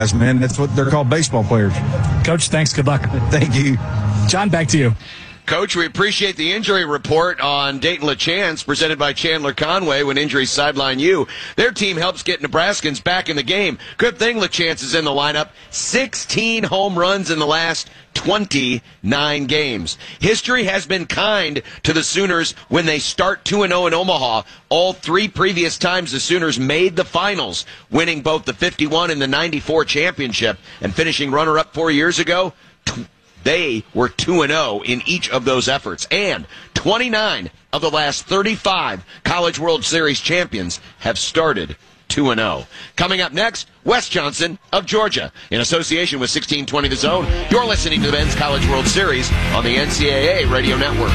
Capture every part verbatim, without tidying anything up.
man. That's what they're called, baseball players. Coach, thanks. Good luck. Thank you. John, back to you. Coach, we appreciate the injury report on Dayton LaChance, presented by Chandler Conway. When injuries sideline you, their team helps get Nebraskans back in the game. Good thing LaChance is in the lineup. sixteen home runs in the last twenty-nine games. History has been kind to the Sooners when they start two and oh in Omaha. All three previous times the Sooners made the finals, winning both the fifty-one and the ninety-four championship, and finishing runner-up four years ago. They were two and oh in each of those efforts. And twenty-nine of the last thirty-five College World Series champions have started two and oh. Coming up next, Wes Johnson of Georgia, in association with sixteen twenty The Zone. You're listening to the Men's College World Series on the N C double A Radio Network.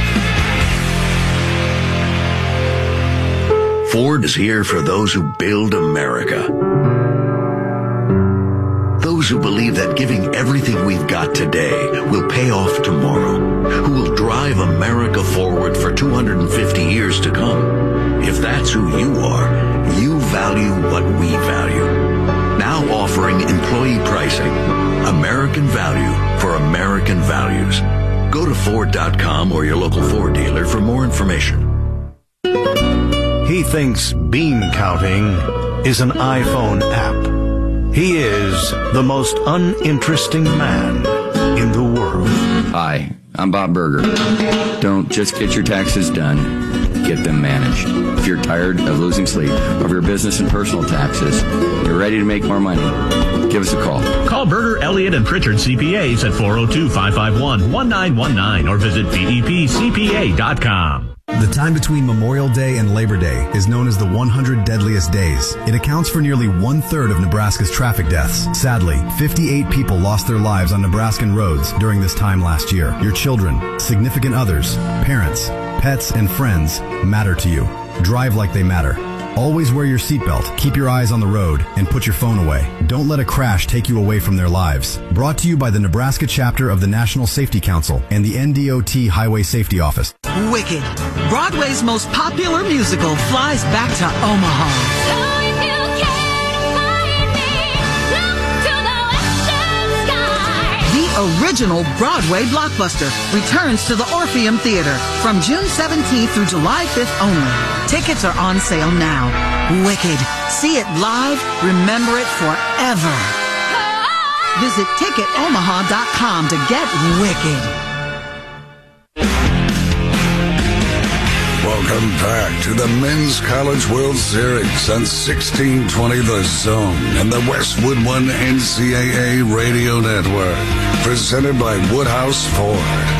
Ford is here for those who build America. Those who believe that giving everything we've got today will pay off tomorrow, who will drive America forward for two hundred fifty years to come. If that's who you are, you value what we value. Now offering employee pricing, American value for American values. Go to Ford dot com or your local Ford dealer for more information. He thinks bean counting is an iPhone app. He is the most uninteresting man in the world. Hi, I'm Bob Berger. Don't just get your taxes done, get them managed. If you're tired of losing sleep over your business and personal taxes, you're ready to make more money, give us a call. Call Berger, Elliott, and Pritchard C P As at four oh two, five five one, one nine one nine or visit B E P C P A dot com. The time between Memorial Day and Labor Day is known as the one hundred deadliest days. It accounts for nearly one-third of Nebraska's traffic deaths. Sadly, fifty-eight people lost their lives on Nebraskan roads during this time last year. Your children, significant others, parents, pets, and friends matter to you. Drive like they matter. Always wear your seatbelt, keep your eyes on the road, and put your phone away. Don't let a crash take you away from their lives. Brought to you by the Nebraska chapter of the National Safety Council and the N D O T Highway Safety Office. Wicked, Broadway's most popular musical, flies back to Omaha. The original Broadway blockbuster returns to the Orpheum Theater from June seventeenth through July fifth only. Tickets are on sale now. Wicked. See it live. Remember it forever. Visit ticket omaha dot com to get Wicked. Welcome back to the Men's College World Series on sixteen twenty The Zone and the Westwood One N C double A Radio Network. Presented by Woodhouse Ford.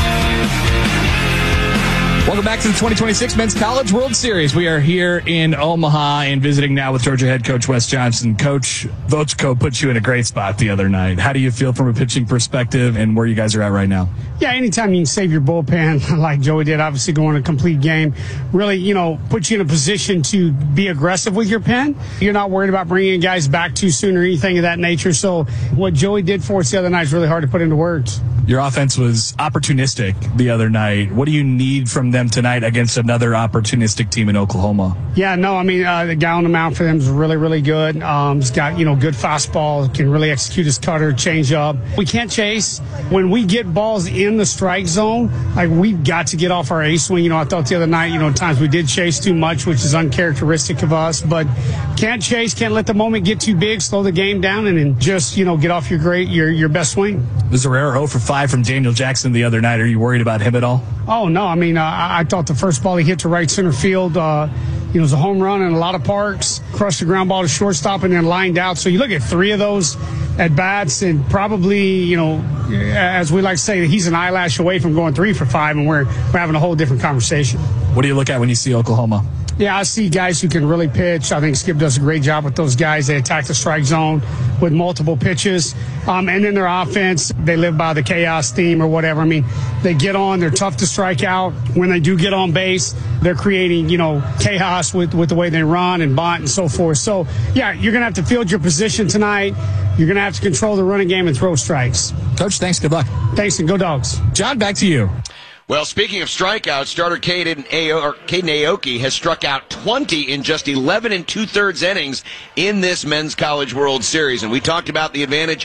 Welcome back to the twenty twenty-six Men's College World Series. We are here in Omaha and visiting now with Georgia head coach Wes Johnson. Coach, Vochko put you in a great spot the other night. How do you feel from a pitching perspective and where you guys are at right now? Yeah, anytime you can save your bullpen like Joey did, obviously going a complete game, really, you know, put you in a position to be aggressive with your pen. You're not worried about bringing guys back too soon or anything of that nature. So what Joey did for us the other night is really hard to put into words. Your offense was opportunistic the other night. What do you need from them tonight against another opportunistic team in Oklahoma? Yeah, no, I mean, uh, the guy on the mound for them is really, really good. Um, he's got, you know, good fastball, can really execute his cutter, change up. We can't chase. When we get balls in the strike zone, like, we've got to get off our A swing. You know, I thought the other night, you know, at times we did chase too much, which is uncharacteristic of us, but can't chase, can't let the moment get too big, slow the game down, and then just, you know, get off your great, your, your best swing. Was Herrera oh for five from Daniel Jackson the other night? Are you worried about him at all? Oh, no. I mean, uh, I, I thought the first ball he hit to right center field, uh, you know, it was a home run in a lot of parks, crushed the ground ball to shortstop and then lined out. So you look at three of those at bats and probably, you know, as we like to say, he's an eyelash away from going three for five, and we're, we're having a whole different conversation. What do you look at when you see Oklahoma? Yeah, I see guys who can really pitch. I think Skip does a great job with those guys. They attack the strike zone with multiple pitches. Um, and then their offense, they live by the chaos theme or whatever. I mean, they get on, they're tough to strike out. When they do get on base, they're creating, you know, chaos with, with the way they run and bunt and so forth. So, yeah, you're going to have to field your position tonight. You're going to have to control the running game and throw strikes. Coach, thanks. Good luck. Thanks, and go Dogs. John, back to you. Well, speaking of strikeouts, starter Caden Aoki has struck out twenty in just eleven and two-thirds innings in this Men's College World Series. And we talked about the advantage